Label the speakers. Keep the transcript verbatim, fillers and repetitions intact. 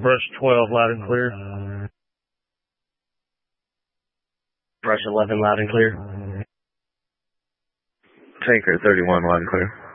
Speaker 1: Brush twelve, loud and clear.
Speaker 2: Brush eleven, loud and clear.
Speaker 3: Tanker thirty-one, loud and clear.